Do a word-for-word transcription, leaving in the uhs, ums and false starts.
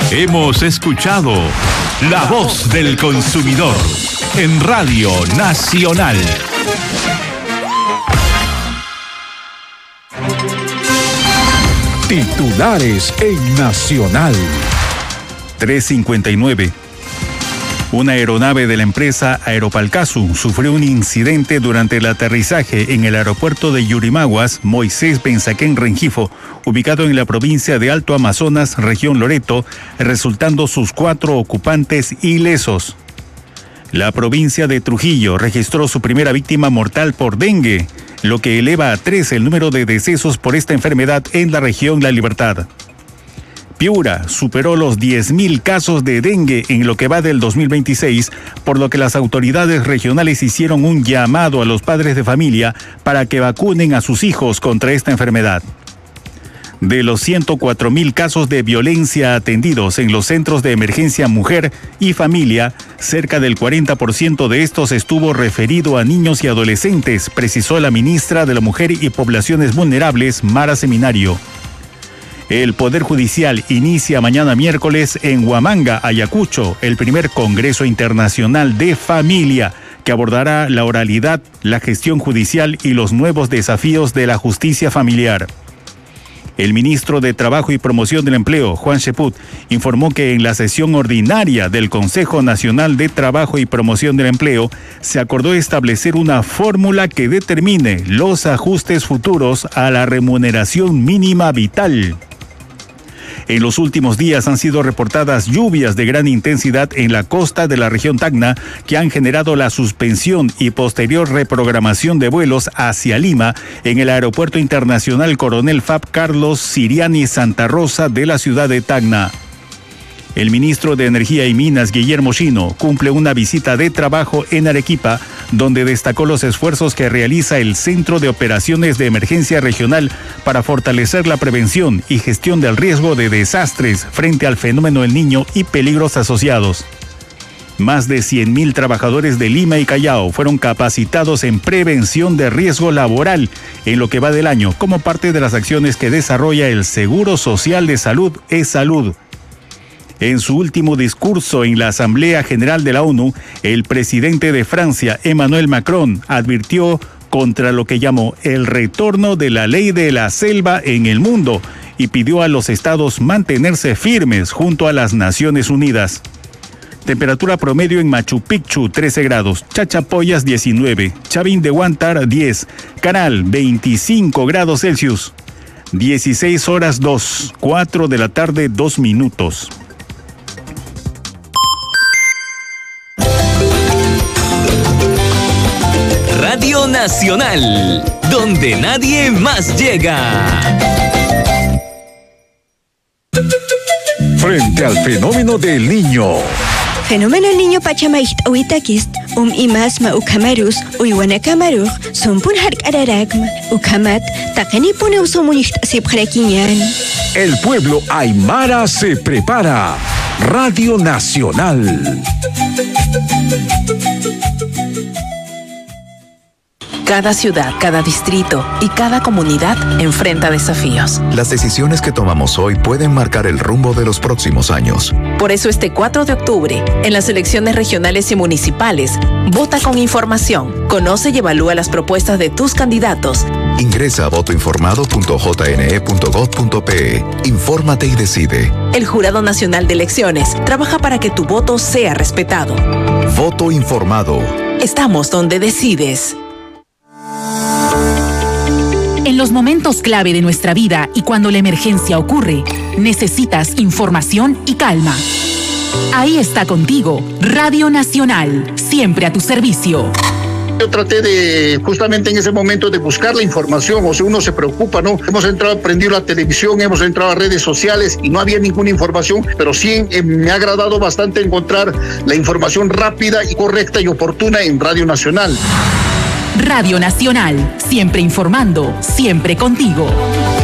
Hemos escuchado La Voz del Consumidor en Radio Nacional. Titulares en Nacional. tres cincuenta y nueve. Una aeronave de la empresa Aeropalcasu sufrió un incidente durante el aterrizaje en el aeropuerto de Yurimaguas, Moisés Benzaquén Rengifo, ubicado en la provincia de Alto Amazonas, región Loreto, resultando sus cuatro ocupantes ilesos. La provincia de Trujillo registró su primera víctima mortal por dengue, lo que eleva a tres el número de decesos por esta enfermedad en la región La Libertad. Piura superó los diez mil casos de dengue en lo que va del dos mil veintiséis, por lo que las autoridades regionales hicieron un llamado a los padres de familia para que vacunen a sus hijos contra esta enfermedad. De los ciento cuatro mil casos de violencia atendidos en los centros de emergencia mujer y familia, cerca del cuarenta por ciento de estos estuvo referido a niños y adolescentes, precisó la ministra de la Mujer y Poblaciones Vulnerables, Mara Seminario. El Poder Judicial inicia mañana miércoles en Huamanga, Ayacucho, el primer Congreso Internacional de Familia, que abordará la oralidad, la gestión judicial y los nuevos desafíos de la justicia familiar. El ministro de Trabajo y Promoción del Empleo, Juan Cheput, informó que en la sesión ordinaria del Consejo Nacional de Trabajo y Promoción del Empleo se acordó establecer una fórmula que determine los ajustes futuros a la remuneración mínima vital. En los últimos días han sido reportadas lluvias de gran intensidad en la costa de la región Tacna que han generado la suspensión y posterior reprogramación de vuelos hacia Lima en el Aeropuerto Internacional Coronel F A B Carlos Siriani Santa Rosa de la ciudad de Tacna. El ministro de Energía y Minas, Guillermo Chino, cumple una visita de trabajo en Arequipa, donde destacó los esfuerzos que realiza el Centro de Operaciones de Emergencia Regional para fortalecer la prevención y gestión del riesgo de desastres frente al fenómeno El Niño y peligros asociados. Más de cien mil trabajadores de Lima y Callao fueron capacitados en prevención de riesgo laboral en lo que va del año, como parte de las acciones que desarrolla el Seguro Social de Salud, E-Salud. En su último discurso en la Asamblea General de la ONU, el presidente de Francia, Emmanuel Macron, advirtió contra lo que llamó el retorno de la ley de la selva en el mundo y pidió a los estados mantenerse firmes junto a las Naciones Unidas. Temperatura promedio en Machu Picchu, trece grados, Chachapoyas, diecinueve, Chavín de Huántar, diez, Caral, veinticinco grados Celsius, dieciséis horas dos, cuatro de la tarde, dos minutos. Radio Nacional, donde nadie más llega. Frente al fenómeno del Niño. Fenómeno El Niño Pachamait Uitakist, um imas ma ukamarus, uiwanakamaruk, sumpun hark araragma, ukamat, takanipune usumunicht sipkhrakinyan. El pueblo aymara se prepara. Radio Nacional. Cada ciudad, cada distrito y cada comunidad enfrenta desafíos. Las decisiones que tomamos hoy pueden marcar el rumbo de los próximos años. Por eso este cuatro de octubre, en las elecciones regionales y municipales, vota con información, conoce y evalúa las propuestas de tus candidatos. Ingresa a voto informado punto j n e punto gov punto p e. Infórmate y decide. El Jurado Nacional de Elecciones trabaja para que tu voto sea respetado. Voto informado. Estamos donde decides. En los momentos clave de nuestra vida y cuando la emergencia ocurre, necesitas información y calma. Ahí está contigo, Radio Nacional, siempre a tu servicio. Yo traté de, justamente en ese momento, de buscar la información, o sea, uno se preocupa, ¿no? Hemos entrado, prendido la televisión, hemos entrado a redes sociales y no había ninguna información, pero sí eh, me ha agradado bastante encontrar la información rápida y correcta y oportuna en Radio Nacional. Radio Nacional, siempre informando, siempre contigo.